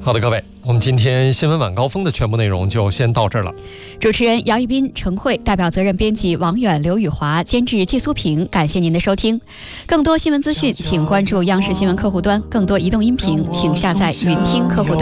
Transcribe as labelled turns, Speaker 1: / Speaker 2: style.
Speaker 1: 好的，各位，我们今天新闻晚高峰的全部内容就先到这儿了。
Speaker 2: 主持人姚一斌、程慧，代表责任编辑王远、刘宇华，监制季苏平，感谢您的收听。更多新闻资讯，请关注央视新闻客户端；更多移动音频，请下载云听客户端。